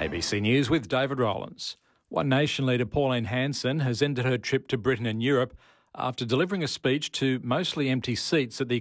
ABC News with David Rowlands. One Nation leader Pauline Hanson has ended her trip to Britain and Europe after delivering a speech to mostly empty seats at the